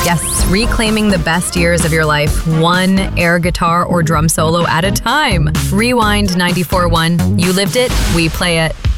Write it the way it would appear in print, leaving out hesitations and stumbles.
Yes, reclaiming the best years of your life, one air guitar or drum solo at a time. Rewind 94.1. You lived it, we play it.